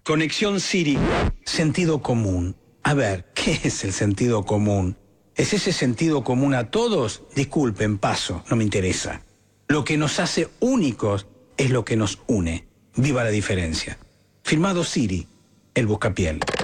Conexión Siri. Sentido común. A ver, ¿qué es el sentido común? ¿Es ese sentido común a todos? Disculpen, paso, no me interesa. Lo que nos hace únicos es lo que nos une. Viva la diferencia. Firmado Siri, el buscapiel.